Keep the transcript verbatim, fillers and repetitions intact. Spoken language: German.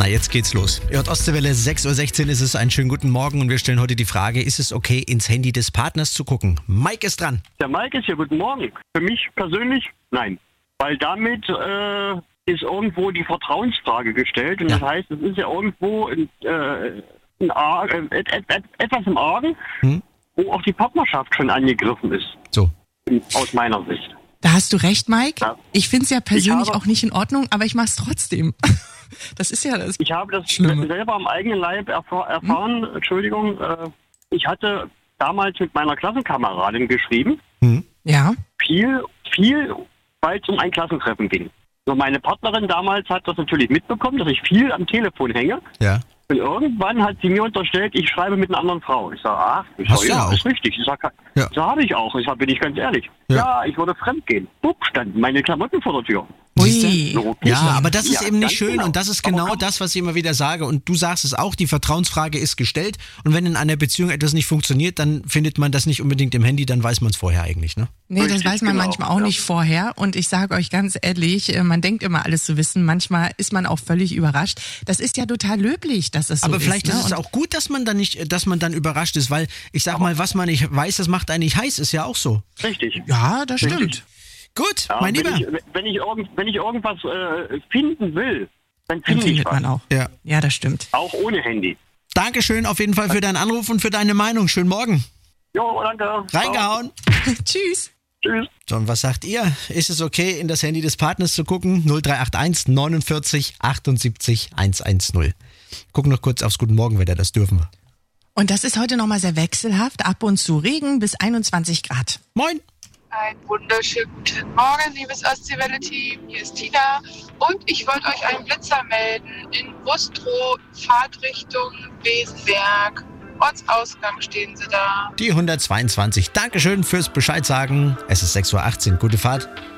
Na, jetzt geht's los. Ihr hört Ostseewelle, sechs Uhr sechzehn ist es. Einen schönen guten Morgen und wir stellen heute die Frage, ist es okay, ins Handy des Partners zu gucken? Mike ist dran. Der Mike ist hier, guten Morgen. Für mich persönlich, nein. Weil damit äh, ist irgendwo die Vertrauensfrage gestellt. Und Ja. das heißt, es ist ja irgendwo ein, äh, ein Ar- äh, et, et, et, etwas im Argen, Hm? wo auch die Partnerschaft schon angegriffen ist, So. aus meiner Sicht. Da hast du recht, Mike. Ja. Ich finde es ja persönlich habe- auch nicht in Ordnung, aber ich mache es trotzdem. Das ist ja das. Ich habe das Schlimme. selber am eigenen Leib erfahr- erfahren. Hm? Entschuldigung, äh, ich hatte damals mit meiner Klassenkameradin geschrieben. Hm? Ja. Viel, viel, weil es um ein Klassentreffen ging. So, meine Partnerin damals hat das natürlich mitbekommen, dass ich viel am Telefon hänge. Ja. Und irgendwann hat sie mir unterstellt, ich schreibe mit einer anderen Frau. Ich sage, ach, ich Hast sag, du ja, auch. ist richtig. Ich sage, Ja. so habe ich auch. Ich sage, bin ich ganz ehrlich. Ja. Ja, ich würde fremdgehen. Bupp, standen meine Klamotten vor der Tür. Ui. So, Ja, aber das ist Ja, eben nicht ganz schön genau. und das ist Aber genau komm. das, was ich immer wieder sage und du sagst es auch, die Vertrauensfrage ist gestellt und wenn in einer Beziehung etwas nicht funktioniert, dann findet man das nicht unbedingt im Handy, dann weiß man es vorher eigentlich, ne? Nee, das Richtig, weiß man genau, manchmal auch ja. nicht vorher. Und ich sage euch ganz ehrlich, äh, man denkt immer alles zu wissen. Manchmal ist man auch völlig überrascht. Das ist ja total löblich, dass es so Aber ist. vielleicht ne? ist es Und auch gut, dass man dann nicht, dass man dann überrascht ist, weil ich sag mal, was man nicht weiß, das macht einen nicht heiß, ist ja auch so. Richtig. Ja, das stimmt. Richtig. Gut, Ja, mein wenn, Lieber. ich, wenn, ich irgend, wenn ich irgendwas äh, finden will, dann Dann finde ich findet was. man auch. Ja. Ja, das stimmt. Auch ohne Handy. Dankeschön auf jeden Fall für deinen Anruf und für deine Meinung. Schönen Morgen. Jo, danke. Reingehauen. Tschüss. Tschüss. So, und was sagt ihr? Ist es okay, in das Handy des Partners zu gucken? null drei acht eins neunundvierzig achtundsiebzig hundertzehn. Guck noch kurz aufs Guten Morgenwetter, das dürfen wir. Und das ist heute nochmal sehr wechselhaft. Ab und zu Regen bis einundzwanzig Grad. Moin. Einen wunderschönen guten Morgen, liebes Ostseewelle-Team. Hier ist Tina und ich wollte euch einen Blitzer melden in Bustrow, Fahrtrichtung Besenberg. Ortsausgang stehen sie da. Die hundertzweiundzwanzig. Dankeschön fürs Bescheid sagen. Es ist sechs Uhr achtzehn. Gute Fahrt.